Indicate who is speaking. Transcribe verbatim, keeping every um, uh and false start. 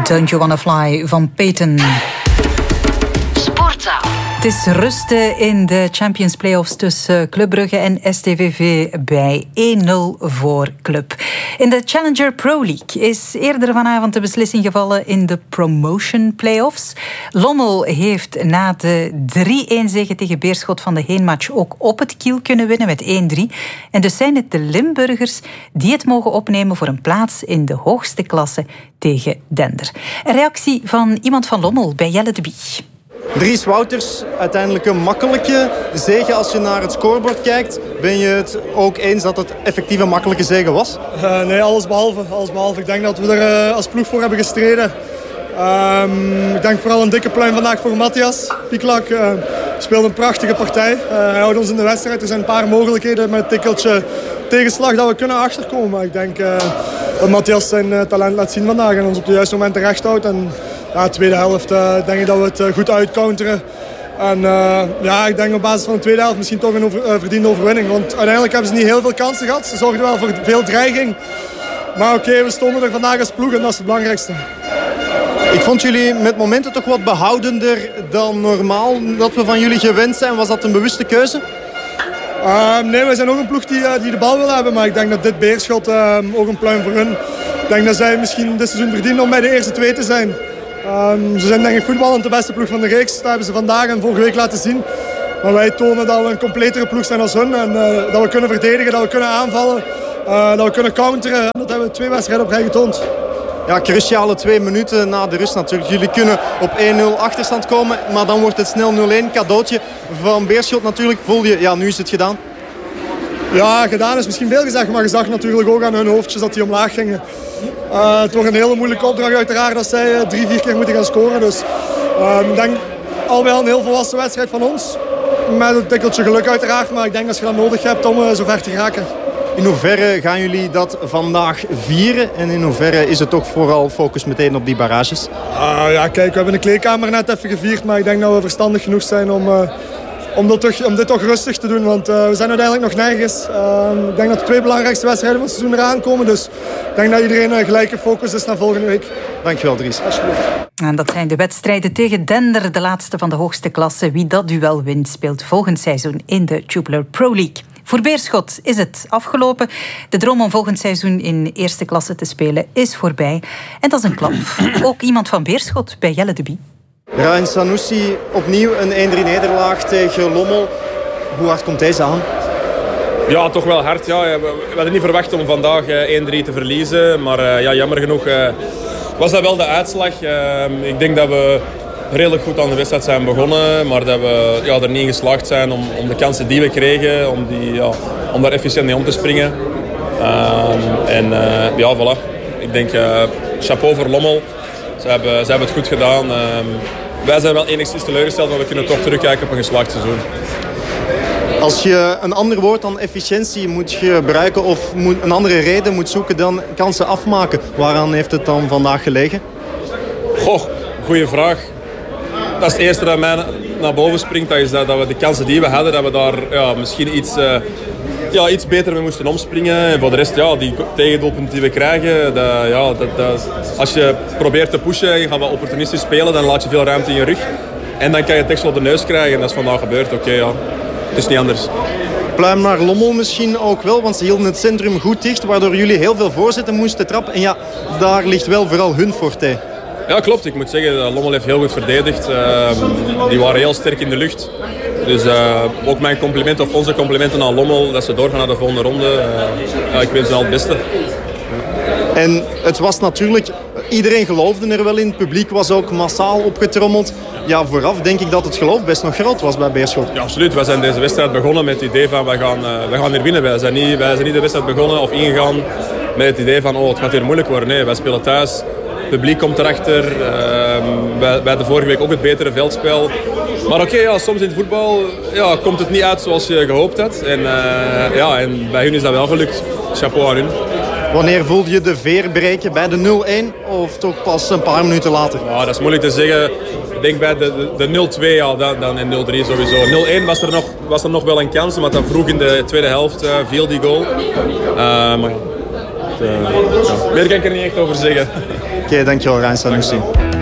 Speaker 1: Don't You Wanna Fly van Peyton.
Speaker 2: Sportza.
Speaker 1: Het is rusten in de Champions Playoffs tussen Club Brugge en S T V V bij één nul voor Club. In de Challenger Pro League is eerder vanavond de beslissing gevallen in de Promotion Playoffs. Lommel heeft na de drie-een zege tegen Beerschot van de heenmatch ook op het kiel kunnen winnen met één drie. En dus zijn het de Limburgers die het mogen opnemen voor een plaats in de hoogste klasse tegen Dender. Een reactie van iemand van Lommel bij Jelle de Bie.
Speaker 3: Dries Wouters, uiteindelijk een makkelijke zege. Als je naar het scorebord kijkt, ben je het ook eens dat het effectief een makkelijke zege was?
Speaker 4: Uh, nee, alles behalve, alles behalve. Ik denk dat we er uh, als ploeg voor hebben gestreden. Um, ik denk vooral een dikke pluim vandaag voor Matthias Pieklak. Uh, speelde een prachtige partij. Uh, hij houdt ons in de wedstrijd. Er zijn een paar mogelijkheden met een tikkeltje tegenslag dat we kunnen achterkomen. Maar ik denk uh, dat Matthias zijn uh, talent laat zien vandaag en ons op de juiste momenten recht houdt. En ja, de tweede helft uh, denk ik dat we het uh, goed uitcounteren. En uh, ja, ik denk op basis van de tweede helft misschien toch een over, uh, verdiende overwinning. Want uiteindelijk hebben ze niet heel veel kansen gehad. Ze zorgden wel voor veel dreiging. Maar oké, okay, we stonden er vandaag als ploeg en dat is het belangrijkste.
Speaker 3: Ik vond jullie met momenten toch wat behoudender dan normaal dat we van jullie gewend zijn. Was dat een bewuste keuze?
Speaker 4: Uh, nee, wij zijn ook een ploeg die, uh, die de bal wil hebben. Maar ik denk dat dit Beerschot uh, ook een pluim voor hun. Ik denk dat zij misschien dit seizoen verdienen om bij de eerste twee te zijn. Um, ze zijn denk ik voetballend de beste ploeg van de reeks. Dat hebben ze vandaag en vorige week laten zien. Maar wij tonen dat we een completere ploeg zijn als hun. En uh, dat we kunnen verdedigen, dat we kunnen aanvallen. Uh, dat we kunnen counteren. Dat hebben we twee wedstrijden op rij getoond.
Speaker 3: Ja, cruciale twee minuten na de rust natuurlijk. Jullie kunnen op één nul achterstand komen, maar dan wordt het snel nul-een. Cadeautje van Beerschot natuurlijk. Voel je, ja, nu is het gedaan.
Speaker 4: Ja, gedaan is misschien veel gezegd, maar je zag natuurlijk ook aan hun hoofdjes dat die omlaag gingen. Uh, het wordt een hele moeilijke opdracht uiteraard dat zij uh, drie, vier keer moeten gaan scoren. Dus uh, ik denk al wel een heel volwassen wedstrijd van ons. Met een tikkeltje geluk uiteraard, maar ik denk dat je dat nodig hebt om uh, zo ver te geraken.
Speaker 3: In hoeverre gaan jullie dat vandaag vieren? En in hoeverre is het toch vooral focus meteen op die barrages?
Speaker 4: Uh, ja, kijk, we hebben de kleedkamer net even gevierd, maar ik denk dat we verstandig genoeg zijn om... Uh, Om, dat toch, om dit toch rustig te doen, want uh, we zijn uiteindelijk nog nergens. Uh, ik denk dat de twee belangrijkste wedstrijden van het seizoen eraan komen. Dus ik denk dat iedereen uh, gelijk gefocust is naar volgende week.
Speaker 3: Dankjewel, Dries.
Speaker 4: Alsjeblieft.
Speaker 1: En dat zijn de wedstrijden tegen Dender, de laatste van de hoogste klasse. Wie dat duel wint, speelt volgend seizoen in de Jupiler Pro League. Voor Beerschot is het afgelopen. De droom om volgend seizoen in eerste klasse te spelen is voorbij. En dat is een klap. Ook iemand van Beerschot bij Jelle de Bie.
Speaker 3: Ryan Sanusi, opnieuw een één drie nederlaag tegen Lommel. Hoe hard komt deze aan?
Speaker 5: Ja, toch wel hard. Ja. We hadden niet verwacht om vandaag één drie te verliezen. Maar ja, jammer genoeg was dat wel de uitslag. Ik denk dat we redelijk goed aan de wedstrijd zijn begonnen. Maar dat we ja, er niet in geslaagd zijn om, om de kansen die we kregen, om, die, ja, om daar efficiënt mee om te springen. En ja, voilà. Ik denk chapeau voor Lommel. Ze hebben, ze hebben het goed gedaan. Uh, wij zijn wel enigszins teleurgesteld, maar we kunnen toch terugkijken op een geslaagd seizoen.
Speaker 3: Als je een ander woord dan efficiëntie moet gebruiken of moet een andere reden moet zoeken dan kansen afmaken, waaraan heeft het dan vandaag gelegen?
Speaker 5: Goh, goeie vraag. Dat is het eerste dat mij naar boven springt. Dat is dat, dat we de kansen die we hadden, dat we daar ja, misschien iets... Uh, Ja, iets beter mee moesten omspringen. En voor de rest, ja, die tegendoelpunten die we krijgen, dat, ja, dat, dat, als je probeert te pushen en je gaat wat opportunistisch spelen, dan laat je veel ruimte in je rug. En dan kan je tekst op de neus krijgen en dat is vandaag gebeurd. Oké, okay, ja, het is niet anders.
Speaker 3: Pluim naar Lommel misschien ook wel, want ze hielden het centrum goed dicht, waardoor jullie heel veel voorzetten moesten trappen. En ja, daar ligt wel vooral hun forte.
Speaker 5: Ja, klopt. Ik moet zeggen, Lommel heeft heel goed verdedigd. Uh, die waren heel sterk in de lucht. Dus uh, ook mijn complimenten, of onze complimenten aan Lommel, dat ze doorgaan naar de volgende ronde. Uh, ja, ik wens ze al het beste.
Speaker 3: En het was natuurlijk, iedereen geloofde er wel in. Het publiek was ook massaal opgetrommeld. Ja, vooraf denk ik dat het geloof best nog groot was bij Beerschot.
Speaker 5: Ja, absoluut. Wij zijn deze wedstrijd begonnen met het idee van, wij gaan, uh, wij gaan hier winnen. Wij zijn, niet, wij zijn niet de wedstrijd begonnen of ingegaan met het idee van, oh, het gaat hier moeilijk worden. Nee, wij spelen thuis. Het publiek komt erachter. Uh, wij, wij hadden vorige week ook het betere veldspel. Maar oké, okay, ja, soms in het voetbal ja, komt het niet uit zoals je gehoopt had. En, uh, ja, en bij hun is dat wel gelukt. Chapeau aan hun.
Speaker 3: Wanneer voelde je de veer breken? Bij de nul-een of toch pas een paar minuten later?
Speaker 5: Ja, dat is moeilijk te zeggen. Ik denk bij de, de, de nul-twee ja, dan, dan en nul-drie sowieso. nul-een was er, nog, was er nog wel een kans, maar dan vroeg in de tweede helft uh, viel die goal. Uh, maar uh, ja. Meer kan ik er niet echt over zeggen.
Speaker 3: Oké, okay, dankjewel Rijn Sanusi.